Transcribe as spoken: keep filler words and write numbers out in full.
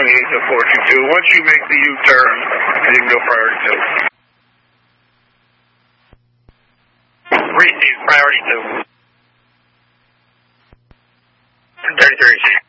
twenty-eight to four two two. Once you make the U-turn, you can go priority two. Receive priority two. thirty-three.